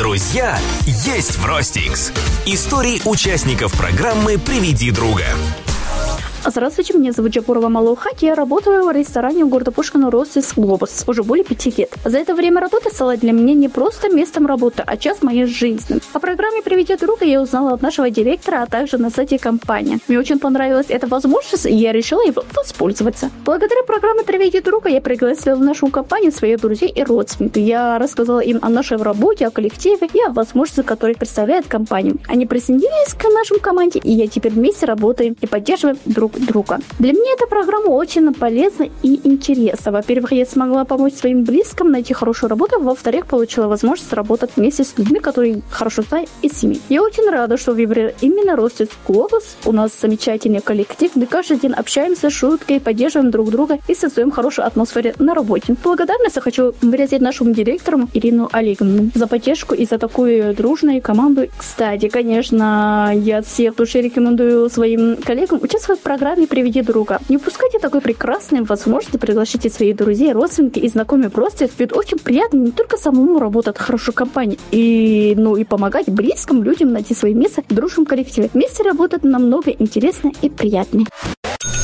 Друзья есть в Ростикс. Истории участников программы «Приведи друга». Здравствуйте, меня зовут Джапурова Малоухати, я работаю в ресторане города Пушкина «Ростикс Глобус» уже более 5 лет. За это время работа стала для меня не просто местом работы, а часть моей жизни. О программе «Приведи друга» я узнала от нашего директора, а также на сайте компании. Мне очень понравилась эта возможность, и я решила его воспользоваться. Благодаря программе «Приведи друга» я пригласила в нашу компанию своих друзей и родственников. Я рассказала им о нашей работе, о коллективе и о возможностях, которые представляет компания. Они присоединились к нашей команде, и я теперь вместе работаем и поддерживаем друг друга. Для меня эта программа очень полезна и интересна. Во-первых, я смогла помочь своим близким найти хорошую работу. Во-вторых, получила возможность работать вместе с людьми, которые хорошо знают из семьи. Я очень рада, что выбрали именно Ростикс Глобус. У нас замечательный коллектив. Мы каждый день общаемся, шуткой, поддерживаем друг друга и создаем хорошую атмосферу на работе. Благодарность я хочу выразить нашему директору Ирину Олеговну за поддержку и за такую дружную команду. Кстати, конечно, я от всех души рекомендую своим коллегам участвовать в программе «Приведи друга». Не упускайте такой прекрасной возможности, приглашайте своих друзей, родственников и знакомых просто. Ведь очень приятно не только самому работать в хорошей компании, но и помогать близким людям найти свое место в дружном коллективе. Вместе работать намного интереснее и приятнее.